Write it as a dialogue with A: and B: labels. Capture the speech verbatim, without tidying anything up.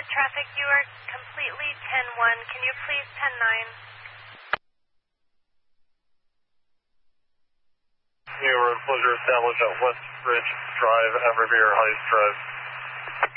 A: traffic, you are completely ten one. Can you please ten nine?
B: You were pleasure established at West Ridge Drive, Everbeer Heights Drive.